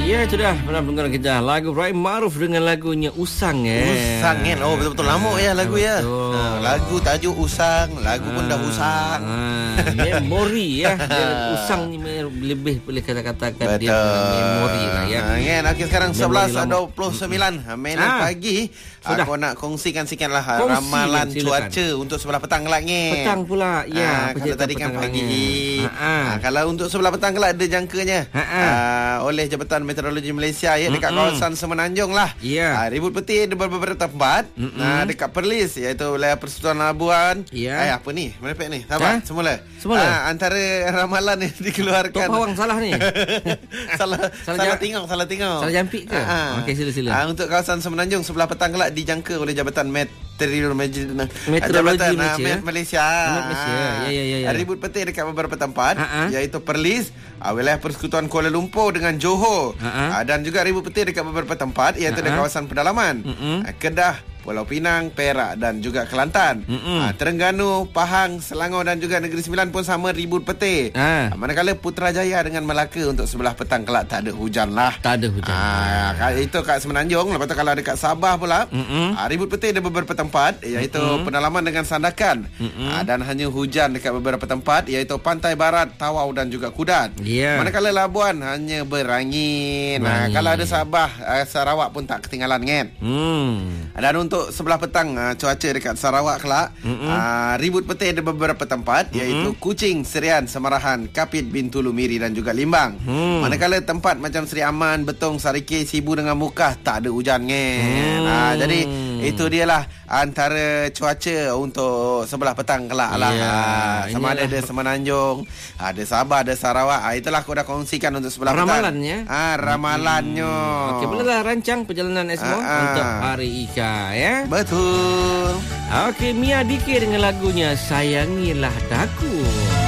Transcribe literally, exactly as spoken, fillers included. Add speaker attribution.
Speaker 1: Ya, itu dah pendengar kita. Lagu Rahim Ma'ruf dengan lagunya Usang eh.
Speaker 2: Usang kan. Oh, betul-betul lama ya lagu ya.
Speaker 1: Betul.
Speaker 2: Ha, lagu tajuk Usang, lagu pun dah usang.
Speaker 1: Ha, memori ya. Dia usang ni lebih boleh kata-katakan dia memori lah ya.
Speaker 2: Ha, kan. Okey, sekarang sebelas dua puluh sembilan minit
Speaker 1: ha.
Speaker 2: pagi.
Speaker 1: Sudah.
Speaker 2: Aku nak kongsikan sikit lah
Speaker 1: Kongsi,
Speaker 2: ramalan
Speaker 1: silakan.
Speaker 2: cuaca untuk sebelah petang kelak ni.
Speaker 1: Petang pula. Ya,
Speaker 2: ha, kalau tadi kan pagi.
Speaker 1: Ha, ha.
Speaker 2: Ha, kalau untuk sebelah petang kelak ada jangkanya
Speaker 1: Ha, ha.
Speaker 2: ha, oleh Jabatan Meteorologi Malaysia ya, dekat Mm-mm. kawasan Semenanjung lah.
Speaker 1: Ya.
Speaker 2: Ha, ribut peti di beberapa tempat. Ha, dekat Perlis iaitu wilayah Persekutuan Labuan.
Speaker 1: Ya.
Speaker 2: Ay, apa ni? Merepek ni. Sabar, ha? semula.
Speaker 1: Semula.
Speaker 2: Ha, antara ramalan yang dikeluarkan.
Speaker 1: Tok Pawang salah ni.
Speaker 2: salah
Speaker 1: Salah
Speaker 2: salah
Speaker 1: jam-
Speaker 2: tengok, salah tengok.
Speaker 1: Salah jampik ke?
Speaker 2: Ha, ha.
Speaker 1: Okey, sila-sila.
Speaker 2: Ha, untuk kawasan Semenanjung sebelah petang kelak dijangka oleh Jabatan Meteorologi
Speaker 1: Meteorologi
Speaker 2: Jabatan
Speaker 1: Malaysia.
Speaker 2: uh, Malaysia.
Speaker 1: Malaysia. Ya, ya, ya, ya.
Speaker 2: Ribut peti dekat beberapa tempat,
Speaker 1: Ha, ha.
Speaker 2: iaitu Perlis, uh, wilayah Persekutuan Kuala Lumpur dengan Johor.
Speaker 1: Ha, ha.
Speaker 2: Uh, dan juga ribut peti dekat beberapa tempat, iaitu
Speaker 1: Ha,
Speaker 2: di
Speaker 1: ha.
Speaker 2: kawasan pedalaman. Uh, Kedah, Pulau Pinang, Perak dan juga Kelantan. Uh, Terengganu, Pahang, Selangor dan juga Negeri Sembilan pun sama ribut peti.
Speaker 1: Ha.
Speaker 2: Uh, manakala Putrajaya dengan Melaka untuk sebelah petang kelak tak ada hujan lah.
Speaker 1: Tak ada hujan.
Speaker 2: Ah, itu kat Semenanjung. Lepas tu kalau dekat Sabah pula, ah, ribut peti ada beberapa tempat, iaitu Mm-mm. pendalaman dengan Sandakan. Ah, dan hanya hujan dekat beberapa tempat, iaitu Pantai Barat, Tawau dan juga Kudat.
Speaker 1: Ya.
Speaker 2: Manakala Labuan hanya berangin. Ah,
Speaker 1: Berangin.
Speaker 2: kalau ada Sabah, ah, Sarawak pun tak ketinggalan kan.
Speaker 1: Hmm.
Speaker 2: Dan untuk sebelah petang ah, cuaca dekat Sarawak kelak, ah, ribut peti ada beberapa tempat, iaitu Kuching, Serian, Semarahan, Kapit, Bintulu, Miri dan juga Limbang.
Speaker 1: Hmm.
Speaker 2: Manakala tempat macam Seri Aman, Betong, Sarike, Sibu dengan Mukah tak ada hujan kan.
Speaker 1: Hmm.
Speaker 2: Ha, jadi itu dialah antara cuaca untuk sebelah petang kelak lah.
Speaker 1: Ya,
Speaker 2: Ha, sama ada
Speaker 1: inilah.
Speaker 2: ada Semenanjung, ada Sabah, ada Sarawak. Ha, itulah aku dah kongsikan untuk sebelah
Speaker 1: Ramalannya.
Speaker 2: petang. Ha, ramalannya.
Speaker 1: Okey, bolehlah rancang perjalanan Esmo
Speaker 2: Ah, ah.
Speaker 1: untuk hari Ika ya.
Speaker 2: Betul.
Speaker 1: Okey, Mia Dikir dengan lagunya Sayangilah Daku.